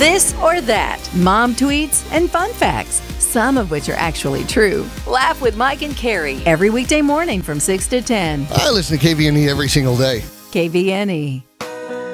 this or that, mom tweets, and fun facts, some of which are actually true. Laugh with Mike and Carrie every weekday morning from 6 to 10. I listen to KVNE every single day. KVNE.